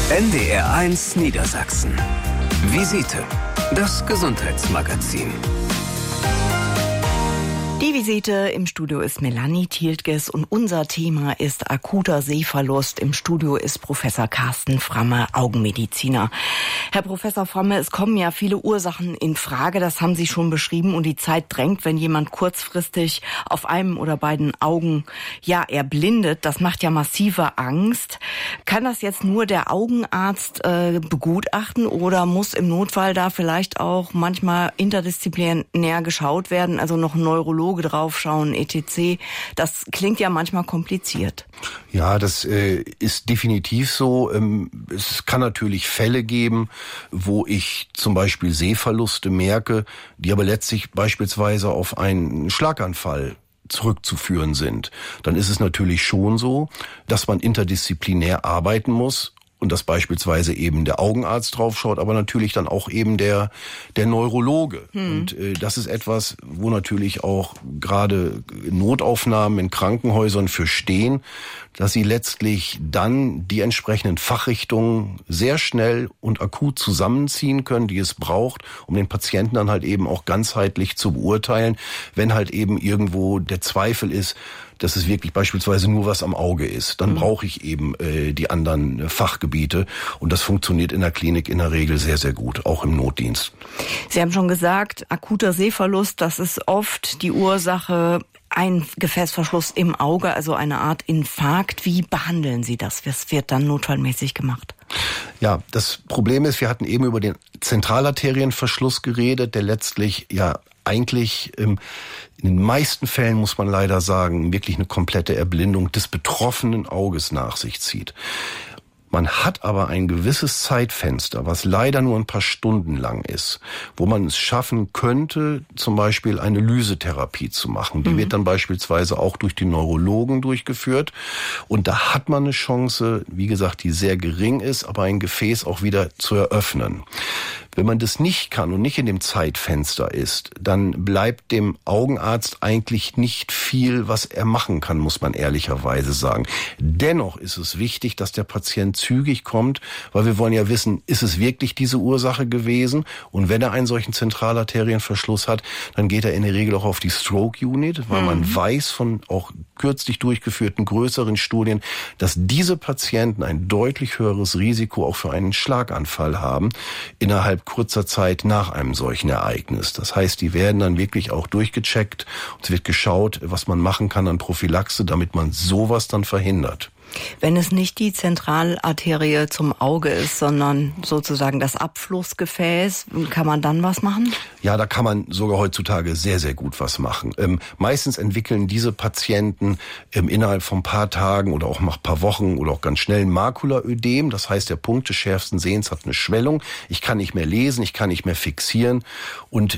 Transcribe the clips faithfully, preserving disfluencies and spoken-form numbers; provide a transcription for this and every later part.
N D R eins Niedersachsen. Visite, das Gesundheitsmagazin. Die Visite im Studio ist Melanie Thieltges und unser Thema ist akuter Sehverlust. Im Studio ist Professor Carsten Framme, Augenmediziner. Herr Professor Framme, es kommen ja viele Ursachen in Frage, das haben Sie schon beschrieben, und die Zeit drängt, wenn jemand kurzfristig auf einem oder beiden Augen ja erblindet. Das macht ja massive Angst. Kann das jetzt nur der Augenarzt äh, begutachten oder muss im Notfall da vielleicht auch manchmal interdisziplinär geschaut werden, also noch ein Neurologe draufschauen, et cetera. Das klingt ja manchmal kompliziert. Ja, das äh, ist definitiv so. Ähm, es kann natürlich Fälle geben, wo ich zum Beispiel Sehverluste merke, die aber letztlich beispielsweise auf einen Schlaganfall zurückzuführen sind. Dann ist es natürlich schon so, dass man interdisziplinär arbeiten muss. Und dass beispielsweise eben der Augenarzt draufschaut, aber natürlich dann auch eben der der Neurologe. Hm. Und äh, das ist etwas, wo natürlich auch gerade Notaufnahmen in Krankenhäusern für stehen, dass sie letztlich dann die entsprechenden Fachrichtungen sehr schnell und akut zusammenziehen können, die es braucht, um den Patienten dann halt eben auch ganzheitlich zu beurteilen, wenn halt eben irgendwo der Zweifel ist, dass es wirklich beispielsweise nur was am Auge ist. Dann mhm. brauche ich eben äh, die anderen äh, Fachgebiete. Und das funktioniert in der Klinik in der Regel sehr, sehr gut, auch im Notdienst. Sie haben schon gesagt, akuter Sehverlust, das ist oft die Ursache, ein Gefäßverschluss im Auge, also eine Art Infarkt. Wie behandeln Sie das? Was wird dann notfallmäßig gemacht? Ja, das Problem ist, wir hatten eben über den Zentralarterienverschluss geredet, der letztlich ja eigentlich ähm, in den meisten Fällen, muss man leider sagen, wirklich eine komplette Erblindung des betroffenen Auges nach sich zieht. Man hat aber ein gewisses Zeitfenster, was leider nur ein paar Stunden lang ist, wo man es schaffen könnte, zum Beispiel eine Lysetherapie zu machen. Die mhm. wird dann beispielsweise auch durch die Neurologen durchgeführt. Und da hat man eine Chance, wie gesagt, die sehr gering ist, aber ein Gefäß auch wieder zu eröffnen. Wenn man das nicht kann und nicht in dem Zeitfenster ist, dann bleibt dem Augenarzt eigentlich nicht viel, was er machen kann, muss man ehrlicherweise sagen. Dennoch ist es wichtig, dass der Patient zügig kommt, weil wir wollen ja wissen, ist es wirklich diese Ursache gewesen? Und wenn er einen solchen Zentralarterienverschluss hat, dann geht er in der Regel auch auf die Stroke Unit, weil mhm. man weiß von auch kürzlich durchgeführten größeren Studien, dass diese Patienten ein deutlich höheres Risiko auch für einen Schlaganfall haben innerhalb kurzer Zeit nach einem solchen Ereignis. Das heißt, die werden dann wirklich auch durchgecheckt und es wird geschaut, was man machen kann an Prophylaxe, damit man sowas dann verhindert. Wenn es nicht die Zentralarterie zum Auge ist, sondern sozusagen das Abflussgefäß, kann man dann was machen? Ja, da kann man sogar heutzutage sehr, sehr gut was machen. Ähm, meistens entwickeln diese Patienten ähm, innerhalb von ein paar Tagen oder auch nach ein paar Wochen oder auch ganz schnell ein Makulaödem. Das heißt, der Punkt des schärfsten Sehens hat eine Schwellung. Ich kann nicht mehr lesen, ich kann nicht mehr fixieren. Und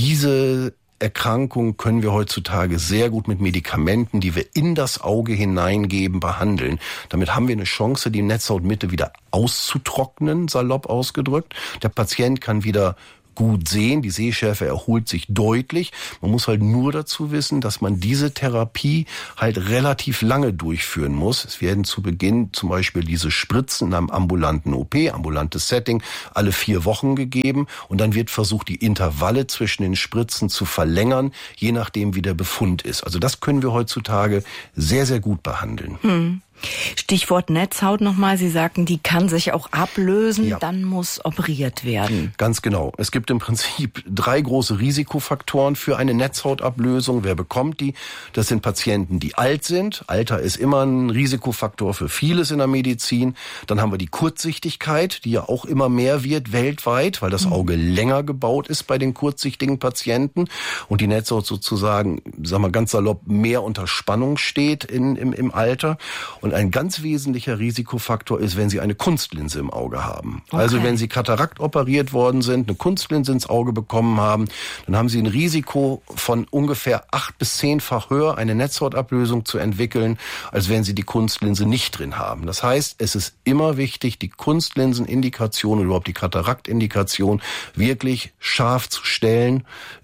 diese Erkrankung können wir heutzutage sehr gut mit Medikamenten, die wir in das Auge hineingeben, behandeln. Damit haben wir eine Chance, die Netzhautmitte wieder auszutrocknen, salopp ausgedrückt. Der Patient kann wieder gut sehen, die Sehschärfe erholt sich deutlich. Man muss halt nur dazu wissen, dass man diese Therapie halt relativ lange durchführen muss. Es werden zu Beginn zum Beispiel diese Spritzen in einem ambulanten O P, ambulantes Setting, alle vier Wochen gegeben und dann wird versucht, die Intervalle zwischen den Spritzen zu verlängern, je nachdem wie der Befund ist. Also das können wir heutzutage sehr, sehr gut behandeln. Hm. Stichwort Netzhaut nochmal. Sie sagten, die kann sich auch ablösen, ja. Dann muss operiert werden. Ganz genau. Es gibt im Prinzip drei große Risikofaktoren für eine Netzhautablösung. Wer bekommt die? Das sind Patienten, die alt sind. Alter ist immer ein Risikofaktor für vieles in der Medizin. Dann haben wir die Kurzsichtigkeit, die ja auch immer mehr wird weltweit, weil das Auge mhm. länger gebaut ist bei den kurzsichtigen Patienten und die Netzhaut sozusagen, sagen wir ganz salopp, mehr unter Spannung steht in, im, im Alter. Und ein ganz wesentlicher Risikofaktor ist, wenn Sie eine Kunstlinse im Auge haben. Okay. Also wenn Sie Katarakt operiert worden sind, eine Kunstlinse ins Auge bekommen haben, dann haben Sie ein Risiko von ungefähr acht bis zehnfach höher, eine Netzhautablösung zu entwickeln, als wenn Sie die Kunstlinse nicht drin haben. Das heißt, es ist immer wichtig, die Kunstlinsenindikation oder überhaupt die Kataraktindikation wirklich scharf zu stellen,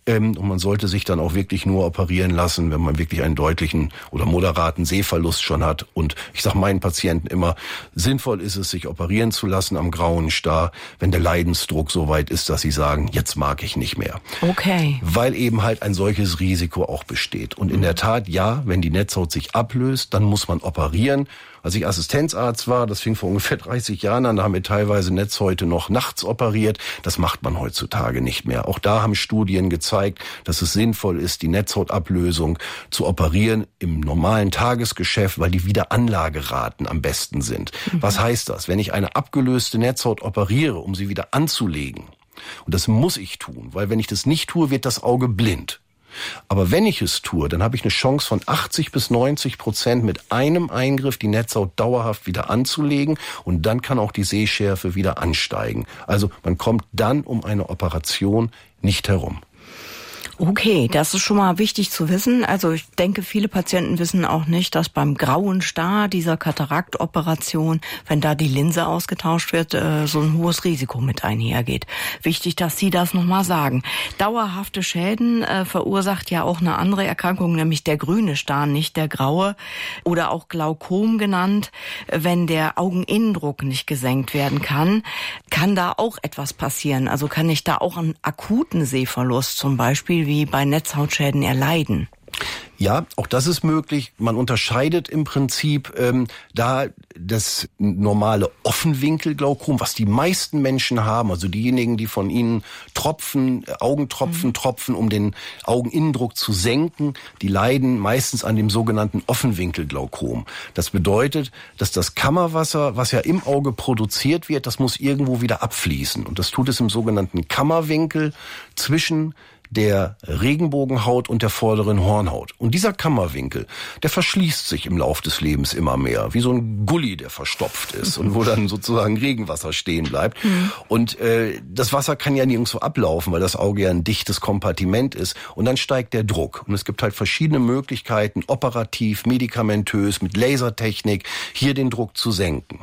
Ähm, und man sollte sich dann auch wirklich nur operieren lassen, wenn man wirklich einen deutlichen oder moderaten Sehverlust schon hat. Und ich sage meinen Patienten immer, sinnvoll ist es, sich operieren zu lassen am grauen Star, wenn der Leidensdruck so weit ist, dass sie sagen, jetzt mag ich nicht mehr. Okay. Weil eben halt ein solches Risiko auch besteht. Und in der Tat, ja, wenn die Netzhaut sich ablöst, dann muss man operieren. Als ich Assistenzarzt war, das fing vor ungefähr dreißig Jahren an, da haben wir teilweise Netzhäute noch nachts operiert. Das macht man heutzutage nicht mehr. Auch da haben Studien gezeigt, dass es sinnvoll ist, die Netzhautablösung zu operieren im normalen Tagesgeschäft, weil die Wiederanlageraten am besten sind. Mhm. Was heißt das? Wenn ich eine abgelöste Netzhaut operiere, um sie wieder anzulegen, und das muss ich tun, weil wenn ich das nicht tue, wird das Auge blind. Aber wenn ich es tue, dann habe ich eine Chance von achtzig bis neunzig Prozent mit einem Eingriff die Netzhaut dauerhaft wieder anzulegen und dann kann auch die Sehschärfe wieder ansteigen. Also man kommt dann um eine Operation nicht herum. Okay, das ist schon mal wichtig zu wissen. Also ich denke, viele Patienten wissen auch nicht, dass beim grauen Star dieser Kataraktoperation, wenn da die Linse ausgetauscht wird, so ein hohes Risiko mit einhergeht. Wichtig, dass Sie das nochmal sagen. Dauerhafte Schäden äh, verursacht ja auch eine andere Erkrankung, nämlich der grüne Star, nicht der graue, oder auch Glaukom genannt. Wenn der Augeninnendruck nicht gesenkt werden kann, kann da auch etwas passieren. Also kann ich da auch einen akuten Sehverlust zum Beispiel wie bei Netzhautschäden erleiden? Ja, auch das ist möglich. Man unterscheidet im Prinzip ähm, da das normale Offenwinkelglaukom, was die meisten Menschen haben, also diejenigen, die von ihnen Tropfen, Augentropfen mhm. tropfen, um den Augeninnendruck zu senken, die leiden meistens an dem sogenannten Offenwinkelglaukom. Das bedeutet, dass das Kammerwasser, was ja im Auge produziert wird, das muss irgendwo wieder abfließen. Und das tut es im sogenannten Kammerwinkel zwischen der Regenbogenhaut und der vorderen Hornhaut. Und dieser Kammerwinkel, der verschließt sich im Lauf des Lebens immer mehr, wie so ein Gully, der verstopft ist und wo dann sozusagen Regenwasser stehen bleibt. Mhm. Und äh, das Wasser kann ja nirgendwo ablaufen, weil das Auge ja ein dichtes Kompartiment ist. Und dann steigt der Druck. Und es gibt halt verschiedene Möglichkeiten, operativ, medikamentös, mit Lasertechnik, hier den Druck zu senken.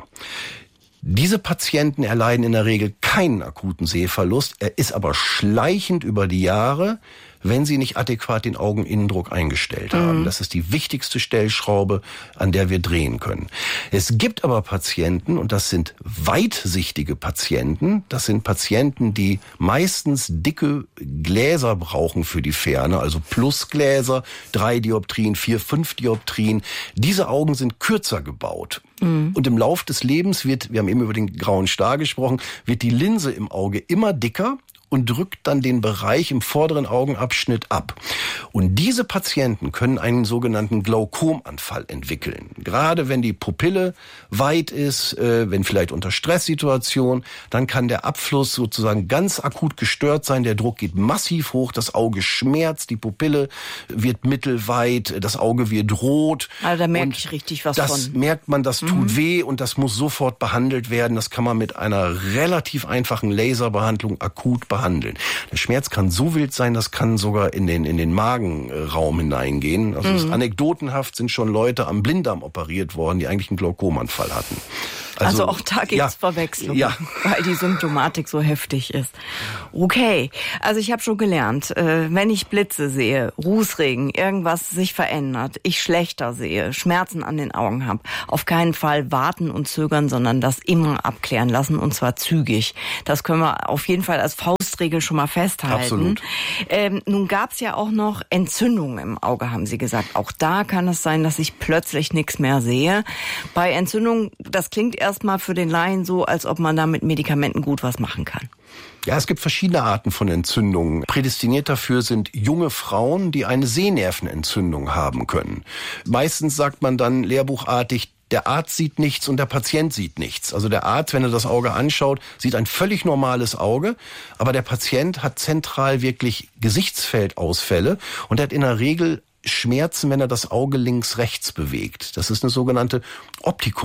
Diese Patienten erleiden in der Regel keinen akuten Sehverlust. Er ist aber schleichend über die Jahre, wenn sie nicht adäquat den Augeninnendruck eingestellt haben. Mhm. Das ist die wichtigste Stellschraube, an der wir drehen können. Es gibt aber Patienten, und das sind weitsichtige Patienten, das sind Patienten, die meistens dicke Gläser brauchen für die Ferne, also Plusgläser, drei Dioptrien, vier, fünf Dioptrien. Diese Augen sind kürzer gebaut. Mhm. Und im Lauf des Lebens wird, wir haben eben über den grauen Star gesprochen, wird die Linse im Auge immer dicker und drückt dann den Bereich im vorderen Augenabschnitt ab. Und diese Patienten können einen sogenannten Glaukomanfall entwickeln. Gerade wenn die Pupille weit ist, äh, wenn vielleicht unter Stresssituation, dann kann der Abfluss sozusagen ganz akut gestört sein. Der Druck geht massiv hoch, das Auge schmerzt, die Pupille wird mittelweit, das Auge wird rot. Also da merke ich richtig was das von. Das merkt man, das tut mhm. weh und das muss sofort behandelt werden. Das kann man mit einer relativ einfachen Laserbehandlung akut behandeln. Behandeln. Der Schmerz kann so wild sein, das kann sogar in den in den Magenraum hineingehen. Also mhm. anekdotenhaft sind schon Leute am Blinddarm operiert worden, die eigentlich einen Glaukomanfall hatten. Also, also auch da gibt's ja, Verwechslungen, ja. weil die Symptomatik so heftig ist. Okay, also ich habe schon gelernt, äh, wenn ich Blitze sehe, Rußregen, irgendwas sich verändert, ich schlechter sehe, Schmerzen an den Augen habe, auf keinen Fall warten und zögern, sondern das immer abklären lassen und zwar zügig. Das können wir auf jeden Fall als Faustregel schon mal festhalten. Absolut. Ähm, nun gab's ja auch noch Entzündungen im Auge, haben Sie gesagt. Auch da kann es sein, dass ich plötzlich nichts mehr sehe. Bei Entzündungen, das klingt erstmal für den Laien so, als ob man da mit Medikamenten gut was machen kann. Ja, es gibt verschiedene Arten von Entzündungen. Prädestiniert dafür sind junge Frauen, die eine Sehnervenentzündung haben können. Meistens sagt man dann lehrbuchartig, der Arzt sieht nichts und der Patient sieht nichts. Also der Arzt, wenn er das Auge anschaut, sieht ein völlig normales Auge, aber der Patient hat zentral wirklich Gesichtsfeldausfälle und er hat in der Regel Schmerzen, wenn er das Auge links-rechts bewegt. Das ist eine sogenannte Optikus.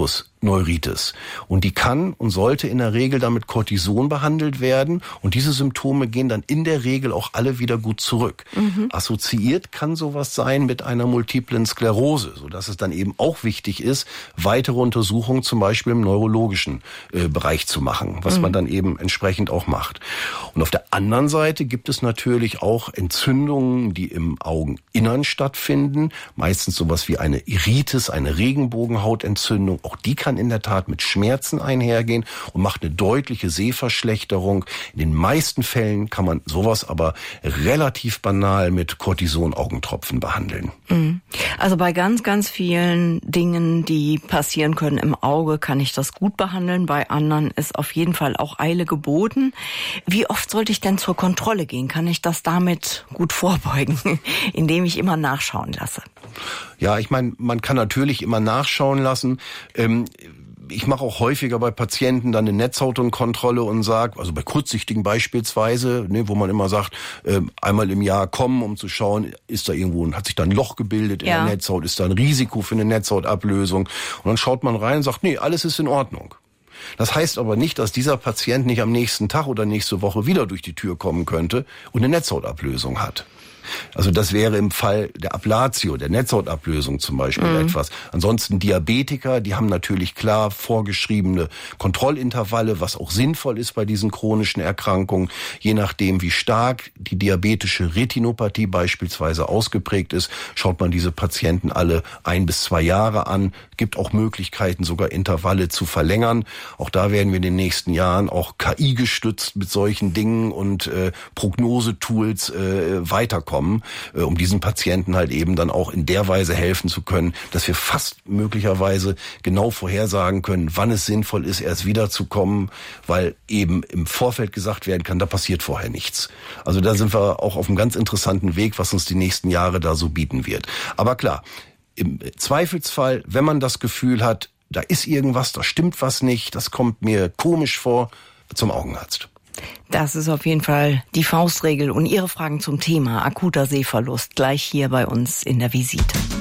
Neuritis. Und die kann und sollte in der Regel dann mit Cortison behandelt werden. Und diese Symptome gehen dann in der Regel auch alle wieder gut zurück. Mhm. Assoziiert kann sowas sein mit einer multiplen Sklerose, sodass es dann eben auch wichtig ist, weitere Untersuchungen zum Beispiel im neurologischen äh, Bereich zu machen, was mhm. man dann eben entsprechend auch macht. Und auf der anderen Seite gibt es natürlich auch Entzündungen, die im Augeninnern stattfinden. Meistens sowas wie eine Iritis, eine Regenbogenhautentzündung. Auch die kann in der Tat mit Schmerzen einhergehen und macht eine deutliche Sehverschlechterung. In den meisten Fällen kann man sowas aber relativ banal mit Cortison-Augentropfen behandeln. Also bei ganz, ganz vielen Dingen, die passieren können im Auge, kann ich das gut behandeln. Bei anderen ist auf jeden Fall auch Eile geboten. Wie oft sollte ich denn zur Kontrolle gehen? Kann ich das damit gut vorbeugen, indem ich immer nachschauen lasse? Ja, ich meine, man kann natürlich immer nachschauen lassen. Ähm, Ich mache auch häufiger bei Patienten dann eine Netzhautkontrolle und sage, also bei Kurzsichtigen beispielsweise, ne, wo man immer sagt, äh, einmal im Jahr kommen, um zu schauen, ist da irgendwo, hat sich da ein Loch gebildet in ja. der Netzhaut, ist da ein Risiko für eine Netzhautablösung? Und dann schaut man rein und sagt, nee, alles ist in Ordnung. Das heißt aber nicht, dass dieser Patient nicht am nächsten Tag oder nächste Woche wieder durch die Tür kommen könnte und eine Netzhautablösung hat. Also das wäre im Fall der Ablatio, der Netzhautablösung zum Beispiel mhm. etwas. Ansonsten Diabetiker, die haben natürlich klar vorgeschriebene Kontrollintervalle, was auch sinnvoll ist bei diesen chronischen Erkrankungen. Je nachdem, wie stark die diabetische Retinopathie beispielsweise ausgeprägt ist, schaut man diese Patienten alle ein bis zwei Jahre an. Gibt auch Möglichkeiten, sogar Intervalle zu verlängern. Auch da werden wir in den nächsten Jahren auch K I gestützt mit solchen Dingen und äh, Prognosetools äh, weiterkommen. Kommen, um diesen Patienten halt eben dann auch in der Weise helfen zu können, dass wir fast möglicherweise genau vorhersagen können, wann es sinnvoll ist, erst wiederzukommen, weil eben im Vorfeld gesagt werden kann, da passiert vorher nichts. Also da sind wir auch auf einem ganz interessanten Weg, was uns die nächsten Jahre da so bieten wird. Aber klar, im Zweifelsfall, wenn man das Gefühl hat, da ist irgendwas, da stimmt was nicht, das kommt mir komisch vor, zum Augenarzt. Das ist auf jeden Fall die Faustregel. Und Ihre Fragen zum Thema akuter Sehverlust gleich hier bei uns in der Visite.